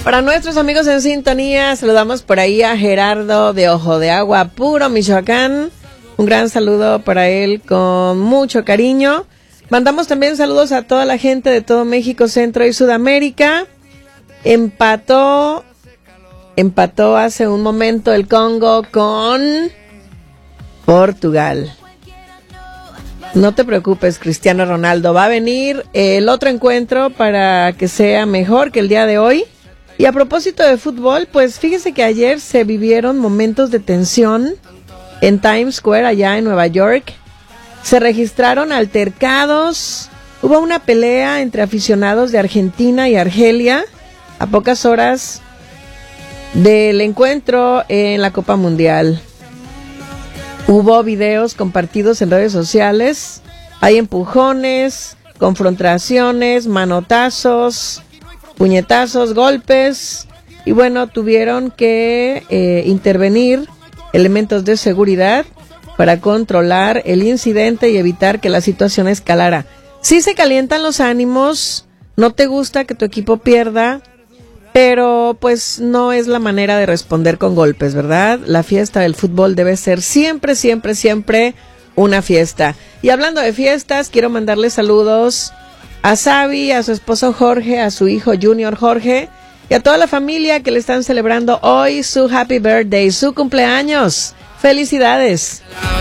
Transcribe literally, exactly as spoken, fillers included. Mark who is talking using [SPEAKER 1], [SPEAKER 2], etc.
[SPEAKER 1] Para nuestros amigos en sintonía, saludamos por ahí a Gerardo de Ojo de Agua Puro, Michoacán. Un gran saludo para él con mucho cariño. Mandamos también saludos a toda la gente de todo México, Centro y Sudamérica. Empató, empató hace un momento el Congo con Portugal. No te preocupes, Cristiano Ronaldo. Va a venir el otro encuentro para que sea mejor que el día de hoy. Y a propósito de fútbol, pues fíjese que ayer se vivieron momentos de tensión en Times Square, allá en Nueva York. Se registraron altercados. Hubo una pelea entre aficionados de Argentina y Argelia a pocas horas del encuentro en la Copa Mundial. Hubo videos compartidos en redes sociales. Hay empujones, confrontaciones, manotazos, puñetazos, golpes. Y bueno, tuvieron que eh, intervenir elementos de seguridad para controlar el incidente y evitar que la situación escalara. Sí se calientan los ánimos, no te gusta que tu equipo pierda, pero pues no es la manera de responder con golpes, ¿verdad? La fiesta del fútbol debe ser siempre, siempre, siempre una fiesta. Y hablando de fiestas, quiero mandarle saludos a Sabi, a su esposo Jorge, a su hijo Junior Jorge y a toda la familia que le están celebrando hoy su happy birthday, su cumpleaños. ¡Felicidades!